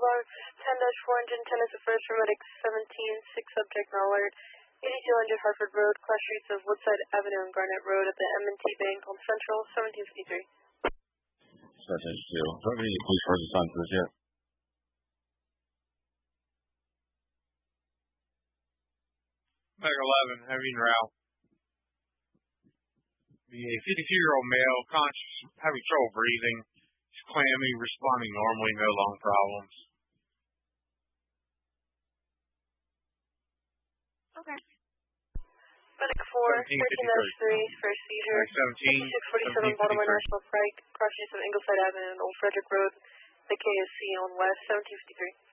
log 10-410 is the first for medic 17, 6 subject Mallard, 8200 Hartford Road, class streets of Woodside Avenue and Garnett Road at the M&T Bank on Central, 1753. 1752. Somebody please hold the sign for this yet. Medic 11, heavy en route. The 52-year-old male, conscious, having trouble breathing. He's clammy, responding normally, no lung problems. Okay. Medic 4, 13-3 for a seizure. 17, 647 Baltimore National Pike, cross streets of Ingleside Avenue and Old Frederick Road, the KSC on West, 1753.